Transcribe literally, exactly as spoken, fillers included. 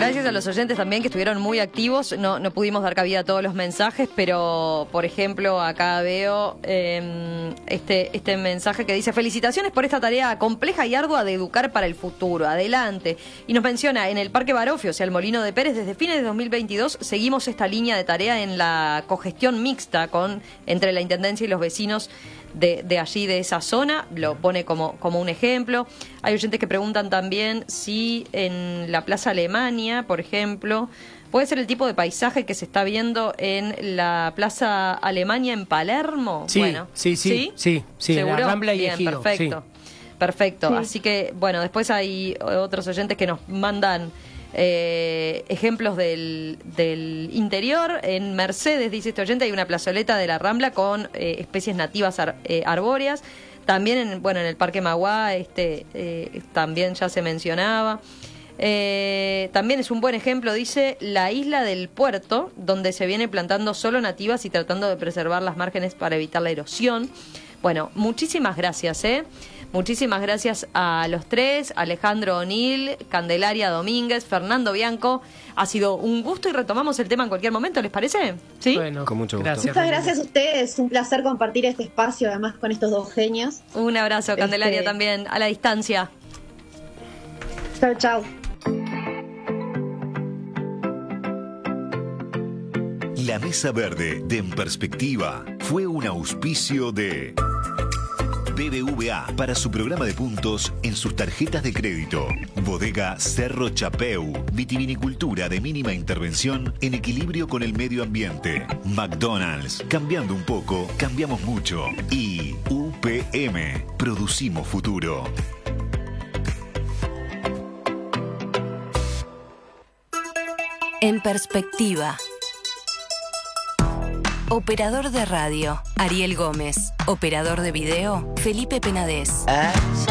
Gracias a los oyentes también que estuvieron muy activos. No, no pudimos dar cabida a todos los mensajes, pero por ejemplo acá veo eh, este, este mensaje que dice: felicitaciones por esta tarea compleja y ardua de educar para el futuro. Adelante. Y nos menciona, en el Parque Barofio, o sea, el Molino de Pérez, desde fines de dos mil veintidós seguimos esta línea de tarea en la cogestión mixta con entre la Intendencia y los vecinos De, de allí, de esa zona. Lo pone como, como un ejemplo. Hay oyentes que preguntan también si en la Plaza Alemania, por ejemplo, puede ser el tipo de paisaje que se está viendo en la Plaza Alemania en Palermo. Sí, bueno, sí, sí, sí, sí, ¿seguro? la Rambla y Bien, Ejido, perfecto, sí. perfecto. Sí. Así que, bueno, después hay otros oyentes que nos mandan Eh, ejemplos del, del interior. En Mercedes, dice este oyente, hay una plazoleta de la Rambla con eh, especies nativas ar, eh, arbóreas. También en, bueno, en el Parque Maguá este, eh, también ya se mencionaba. Eh, también es un buen ejemplo, dice, la isla del Puerto, donde se viene plantando solo nativas y tratando de preservar las márgenes para evitar la erosión. Bueno, muchísimas gracias, ¿eh? Muchísimas gracias a los tres, Alejandro O'Neill, Candelaria Domínguez, Fernando Bianco. Ha sido un gusto y retomamos el tema en cualquier momento, ¿les parece? ¿Sí? Bueno, con mucho gusto. Gracias, Muchas gracias a ustedes, un placer compartir este espacio además con estos dos genios. Un abrazo, Candelaria, Este... también, a la distancia. Chao, chao. La Mesa Verde de En Perspectiva fue un auspicio de B B V A para su programa de puntos en sus tarjetas de crédito. Bodega Cerro Chapeu, vitivinicultura de mínima intervención en equilibrio con el medio ambiente. McDonald's, cambiando un poco, cambiamos mucho. Y U P M, producimos futuro. En Perspectiva. Operador de radio, Ariel Gómez. Operador de video, Felipe Penades.